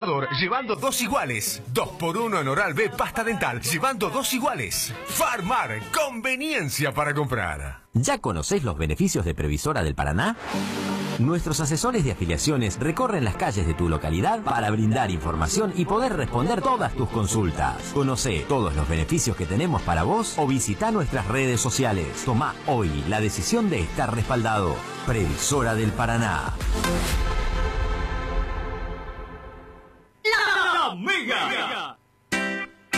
Salvador, llevando 2 iguales. 2x1 en Oral-B pasta dental, llevando 2 iguales. Farmar, conveniencia para comprar. ¿Ya conocés los beneficios de Previsora del Paraná? Nuestros asesores de afiliaciones recorren las calles de tu localidad para brindar información y poder responder todas tus consultas. Conocé todos los beneficios que tenemos para vos o visita nuestras redes sociales. Tomá hoy la decisión de estar respaldado. Previsora del Paraná.